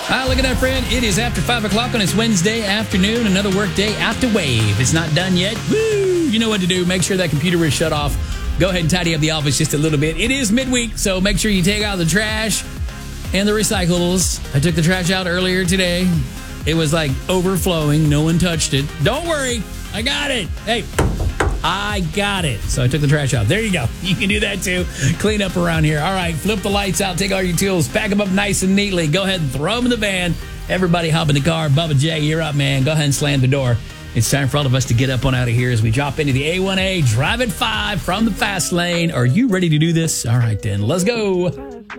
Look at that, friend. It is after 5 o'clock on this Wednesday afternoon. Another work day after Wave. It's not done yet. Woo! You know what to do. Make sure that computer is shut off. Go ahead and tidy up the office just a little bit. It is midweek, so make sure you take out the trash and the recyclables. I took the trash out earlier today. It was like overflowing. No one touched it. Don't worry. I got it. Hey, I got it. So I took the trash out. There you go. You can do that too. Clean up around here. All right. Flip the lights out. Take all your tools. Pack them up nice and neatly. Go ahead and throw them in the van. Everybody hop in the car. Bubba J, you're up, man. Go ahead and slam the door. It's time for all of us to get up on out of here as we drop into the A1A Drive at 5 from the fast lane. Are you ready to do this? All right, then. Let's go.